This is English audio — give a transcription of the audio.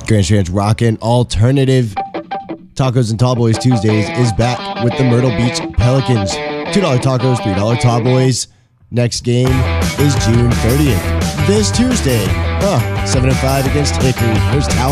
Grand Strand's Rockin' Alternative Tacos and Tallboys Tuesdays is back with the Myrtle Beach Pelicans. $2 tacos, $3 tallboys. Next game is June 30th. This Tuesday, 7-5 against Hickory. Here's Tower.